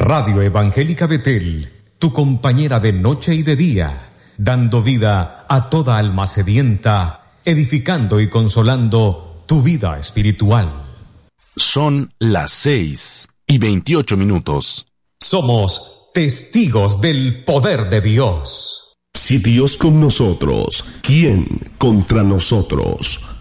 Radio Evangélica Betel, tu compañera de noche y de día, dando vida a toda alma sedienta, edificando y consolando tu vida espiritual. Son las 6:28. Somos testigos del poder de Dios. Si Dios con nosotros, ¿quién contra nosotros?